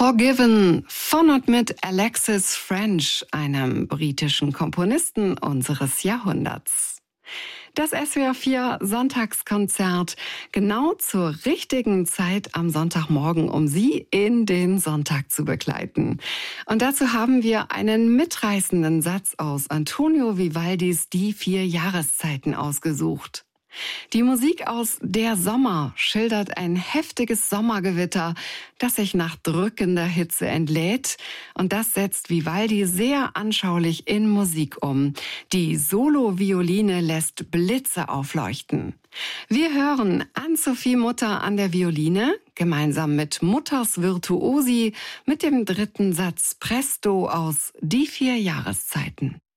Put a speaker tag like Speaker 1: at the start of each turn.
Speaker 1: Forgiven von und mit Alexis French, einem britischen Komponisten unseres Jahrhunderts. Das SWR 4 Sonntagskonzert genau zur richtigen Zeit am Sonntagmorgen, um Sie in den Sonntag zu begleiten. Und dazu haben wir einen mitreißenden Satz aus Antonio Vivaldis Die 4 Jahreszeiten ausgesucht. Die Musik aus Der Sommer schildert ein heftiges Sommergewitter, das sich nach drückender Hitze entlädt. Und das setzt Vivaldi sehr anschaulich in Musik um. Die Solo-Violine lässt Blitze aufleuchten. Wir hören Ann-Sophie Mutter an der Violine, gemeinsam mit Mutters Virtuosi, mit dem dritten Satz Presto aus Die 4 Jahreszeiten.